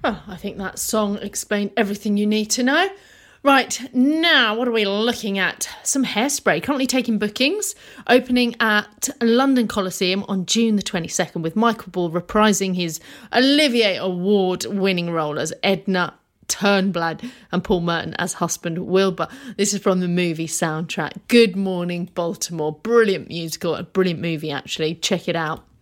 Well, I think that song explained everything you need to know. Right, now what are we looking at? Some Hairspray, currently taking bookings, opening at London Coliseum on June the 22nd with Michael Ball reprising his Olivier Award-winning role as Edna Turnblad and Paul Merton as husband Wilbur. This is from the movie soundtrack. Good Morning Baltimore. Brilliant musical, a brilliant movie actually. Check it out.